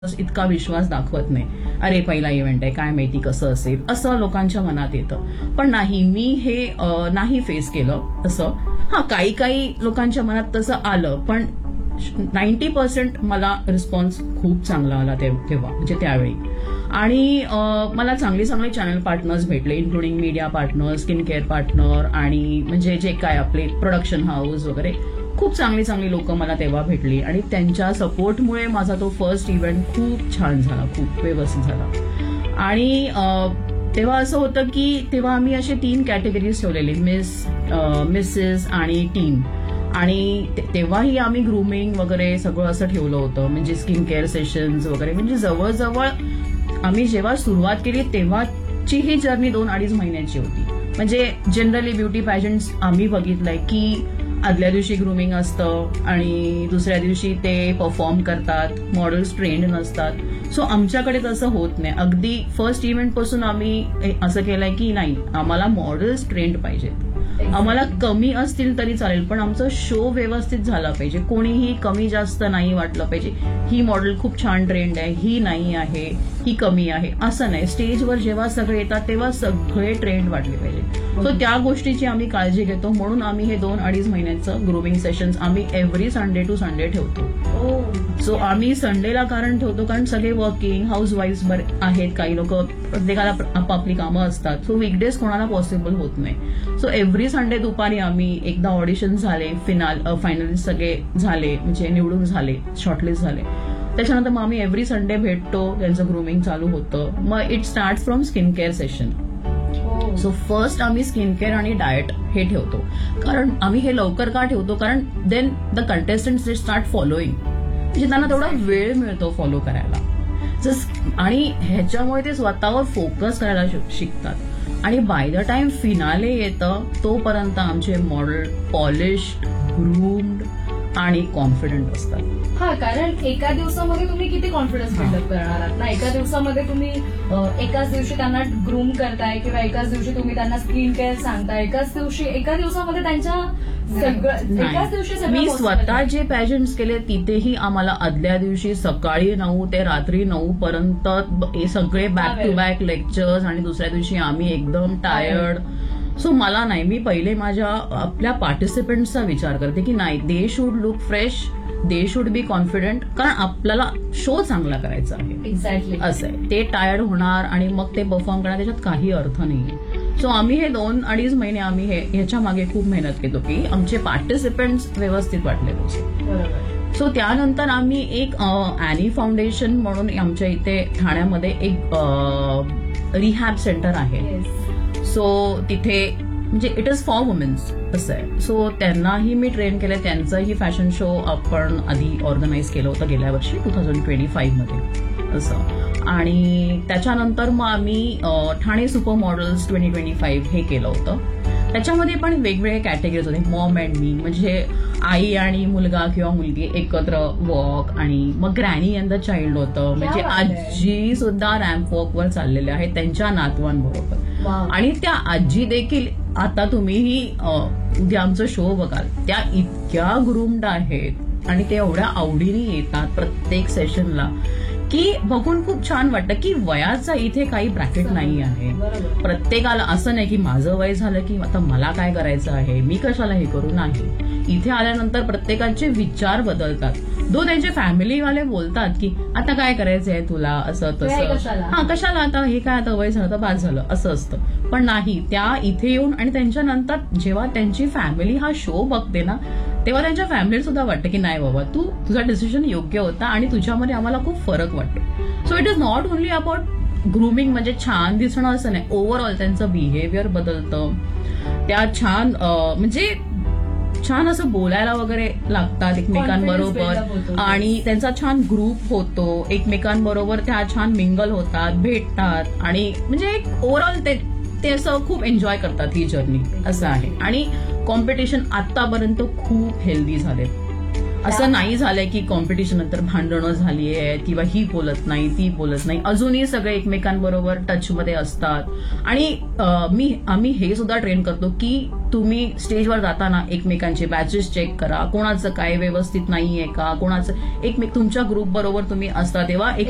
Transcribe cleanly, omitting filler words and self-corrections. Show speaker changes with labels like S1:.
S1: इतका विश्वास दाखवत नाही. अरे पहिला इव्हेंट आहे, काय माहिती कसं असेल, असं लोकांच्या मनात येतं. पण नाही, मी हे नाही फेस केलं तसं. हा, काही काही लोकांच्या मनात तसं आलं, पण 90% मला रिस्पॉन्स खूप चांगला आला तेव्हा, म्हणजे त्यावेळी. आणि मला चांगले चांगले चॅनल पार्टनर्स भेटले, including media partner, skin care partner, आणि म्हणजे जे काय आपले प्रोडक्शन हाऊस वगैरे, खूप चांगली चांगली लोक मला तेव्हा भेटली. आणि त्यांच्या सपोर्टमुळे माझा तो फर्स्ट इव्हेंट खूप छान झाला, खूप व्यवस्थित झाला. आणि तेव्हा असं होतं की तेव्हा आम्ही असे 3 कॅटेगरीज ठेवलेली, मिसेस आणि टीम. आणि तेव्हाही आम्ही ग्रूमिंग वगैरे सगळं असं ठेवलं होतं, म्हणजे स्किन केअर सेशन्स वगैरे. म्हणजे जवळजवळ आम्ही जेव्हा सुरुवात केली तेव्हाची ही जर्नी 2-2.5 महिन्याची होती. म्हणजे जनरली ब्युटी पॅजंट्स आम्ही बघितलंय की आदल्या दिवशी ग्रूमिंग असतं आणि दुसऱ्या दिवशी ते परफॉर्म करतात, मॉडेल्स ट्रेंड नसतात. सो आमच्याकडे तसं होत नाही. अगदी फर्स्ट इव्हेंट पासून आम्ही असं केलंय की नाही, आम्हाला मॉडेल्स ट्रेंड पाहिजेत. आम्हाला कमी असतील तरी चालेल, पण आमचा शो व्यवस्थित झाला पाहिजे. कोणीही कमी जास्त नाही वाटलं पाहिजे. ही मॉडेल खूप छान ट्रेंड आहे, ही नाही आहे, ही कमी आहे, असं नाही. स्टेजवर जेव्हा सगळे येतात तेव्हा सगळे ट्रेंड वाटले पाहिजे. सो त्या गोष्टीची आम्ही काळजी घेतो. म्हणून आम्ही हे 2-2.5 महिन्याचं ग्रूमिंग सेशन्स आम्ही एव्हरी संडे टू संडे ठेवतो. सो आम्ही संडेला कारण ठेवतो, कारण सगळे वर्किंग हाऊसवाईफ आहेत, काही लोक, प्रत्येकाला आपापली कामं असतात. सो वीकडेज कोणाला पॉसिबल होत नाही. सो एव्हरी संडे दुपारी आम्ही एकदा ऑडिशन झाले, फायनलिस्ट सगळे झाले, म्हणजे निवडून झाले, शॉर्टलिस्ट झाले, त्याच्यानंतर मग आम्ही एव्हरी संडे भेटतो, त्यांचं ग्रूमिंग चालू होतं. मग it start from skin care session. So first आम्ही स्किन केअर आणि डाएट हे ठेवतो. कारण आम्ही हे लवकर का ठेवतो, कारण then the contestants they start following, म्हणजे त्यांना तेवढा वेळ मिळतो फॉलो करायला. आणि ह्याच्यामुळे ते स्वतःवर फोकस करायला शिकतात. आणि बाय द टाइम फिनाले येतं तोपर्यंत आमचे मॉडेल पॉलिश्ड, ग्रूम्ड आणि कॉन्फिडंट असतात.
S2: हा, कारण एका दिवसामध्ये तुम्ही किती कॉन्फिडन्स बिल्डअप करणार आहात ना. एका दिवसामध्ये तुम्ही एकाच दिवशी त्यांना ग्रूम करताय, किंवा एकाच दिवशी तुम्ही त्यांना स्किन केअर सांगताय, एका दिवसामध्ये त्यांच्या एकाच दिवशी
S1: मी स्वतः जे पॅजंट्स केले तिथेही आम्हाला आदल्या दिवशी सकाळी 9 ते रात्री 9 पर्यंत हे सगळे बॅक टू बॅक लेक्चर्स, आणि दुसऱ्या दिवशी आम्ही एकदम टायर्ड. सो मला नाही, मी पहिले आपल्या पार्टिसिपंट्सचा विचार करते की नाही, they should look fresh, they should be confident, कारण आपल्याला शो चांगला करायचा आहे.
S2: एक्झॅक्टली
S1: असं आहे. ते टायर्ड होणार आणि मग ते परफॉर्म करणार, त्याच्यात काही अर्थ नाहीये. सो आम्ही हे 2-2.5 महिने आम्ही ह्याच्या मागे खूप मेहनत केलो की आमचे पार्टिसिपंट्स व्यवस्थित वाटले पाहिजे. सो त्यानंतर आम्ही एक ॲनी फाउंडेशन म्हणून आमच्या इथे ठाण्यामध्ये एक रिहॅब सेंटर आहे. सो तिथे म्हणजे इट इज फॉर वुमेन्स असं आहे. सो त्यांनाही मी ट्रेन केलं. त्यांचाही फॅशन शो आपण आधी ऑर्गनाईज केलं होतं गेल्या वर्षी 2025 मध्ये असं. आणि त्याच्यानंतर मग आम्ही ठाणे सुपर मॉडेल्स 2025 हे केलं होतं. त्याच्यामध्ये पण वेगवेगळे कॅटेगरीज होते. मॉम अँड मी, म्हणजे आई आणि मुलगा किंवा मुलगी एकत्र वॉक, आणि मग ग्रॅनी अँड द चाइल्ड होतं, म्हणजे आजी सुद्धा रॅम्प वॉकवर चाललेल्या आहेत त्यांच्या नातवांबरोबर. आणि त्या आजी देखील, आता तुम्हीही उद्या आमचा शो बघाल, त्या इतक्या ग्रूम्ड आहेत आणि ते एवढ्या आवडीने येतात प्रत्येक सेशनला की बघून खूप छान वाटतं की वयाचा इथे काही ब्रॅकेट नाही आहे. प्रत्येकाला असं नाही की माझं वय झालं की आता मला काय करायचं आहे, मी कशाला हे करू. नाही, इथे आल्यानंतर प्रत्येकाचे विचार बदलतात. त्यांचे फॅमिलीवाले बोलतात की आता काय करायचंय तुला, असं तसं, हा कशाला आता, हे काय आता वय झालं तर बाद झालं, असं असतं. पण नाही, त्या इथे येऊन आणि त्यांच्यानंतर जेव्हा त्यांची फॅमिली हा शो बघते ना, तेव्हा त्यांच्या फॅमिलीला सुद्धा वाटतं की नाही बाबा, तुझा डिसिजन योग्य होता आणि तुझ्यामध्ये आम्हाला खूप फरक वाटतो. So it is not only about grooming, म्हणजे छान दिसणं असं नाही. ओव्हरऑल त्यांचं बिहेवियर बदलतं. त्या छान म्हणजे छान असं बोलायला वगैरे लागतात एकमेकांबरोबर, आणि त्यांचा छान ग्रुप होतो. एकमेकांबरोबर त्या छान मिंगल होतात, भेटतात, आणि म्हणजे एक ओव्हरऑल ते असं खूप एन्जॉय करतात ही जर्नी, असं आहे. आणि कॉम्पिटिशन आतापर्यंत खूप हेल्दी झाले. असं नाही झालंय की कॉम्पिटिशन नंतर भांडणं झाली आहेत किंवा ही बोलत नाही ती बोलत नाही. अजूनही सगळे एकमेकांबरोबर टचमध्ये असतात. आणि आम्ही हे सुद्धा ट्रेन करतो की तुम्ही स्टेजवर जाताना एकमेकांचे बॅचेस चेक करा, कोणाचं काय व्यवस्थित नाहीये का, कोणाचं तुमच्या ग्रुप बरोबर तुम्ही असता तेव्हा